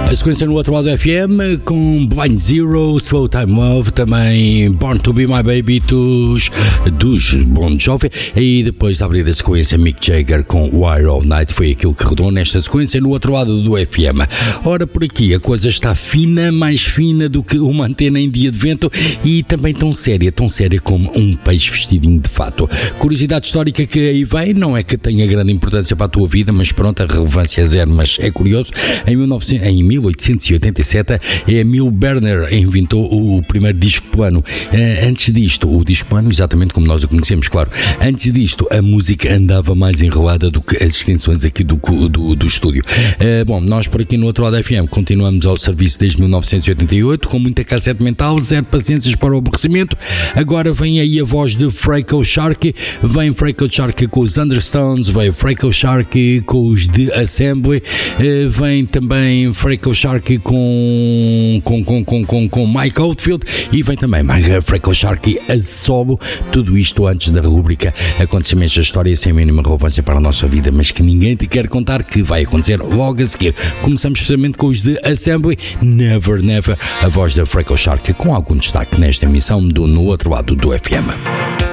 A sequência no outro lado do FM com Blind Zero, Slow Time Love, também Born to Be My Baby dos Bon Jovi, e depois a abrir a sequência Mick Jagger com Wire All Night. Foi aquilo que rodou nesta sequência no outro lado do FM. Ora, por aqui a coisa está fina, mais fina do que uma antena em dia de vento, e também tão séria como um peixe vestidinho de fato. Curiosidade histórica que aí vem, não é que tenha grande importância para a tua vida, mas pronto, a relevância é zero, mas é curioso. Em 1887, Emil Berner inventou o primeiro disco plano. Antes disto, o disco plano, exatamente como nós o conhecemos, claro. Antes disto, a música andava mais enrolada do que as extensões aqui do estúdio. Bom, nós por aqui no outro lado da FM continuamos ao serviço desde 1988, com muita cassete mental, zero paciências para o aborrecimento. Agora vem aí a voz de Franco Sharkey, vem Franco Sharkey com os Understones, vem Franco Sharkey com os The Assembly, vem também Franco Sharkey com Mike Oldfield, e vem também Franco Sharkey a solo. Tudo isto antes da rubrica Acontecimentos da História sem mínima relevância para a nossa vida, mas que ninguém te quer contar, que vai acontecer logo a seguir. Começamos precisamente com os The Assembly, Never Never, a voz da Franco Sharkey, com algum destaque nesta emissão do No Outro Lado do FM.